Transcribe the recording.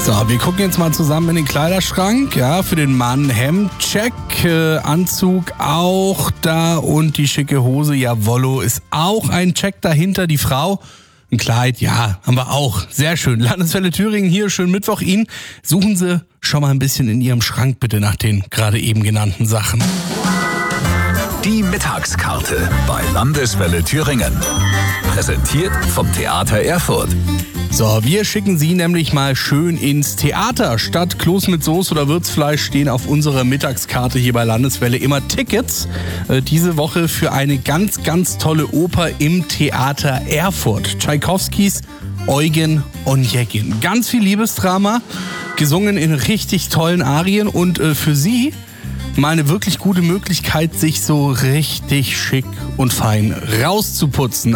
So, wir gucken jetzt mal zusammen in den Kleiderschrank. Ja, für den Mann Hemd, check, Anzug auch da und die schicke Hose, jawollo, ist auch ein Check dahinter. Die Frau, ein Kleid, ja, haben wir auch. Sehr schön. Landeswelle Thüringen hier, schönen Mittwoch Ihnen. Suchen Sie schon mal ein bisschen in Ihrem Schrank bitte nach den gerade eben genannten Sachen. Die Mittagskarte bei Landeswelle Thüringen. Präsentiert vom Theater Erfurt. So, wir schicken Sie nämlich mal schön ins Theater. Statt Kloß mit Soße oder Würzfleisch stehen auf unserer Mittagskarte hier bei Landeswelle immer Tickets. Diese Woche für eine ganz, ganz tolle Oper im Theater Erfurt. Tschaikowskis Eugen Onegin. Ganz viel Liebesdrama, gesungen in richtig tollen Arien und für Sie mal eine wirklich gute Möglichkeit, sich so richtig schick und fein rauszuputzen.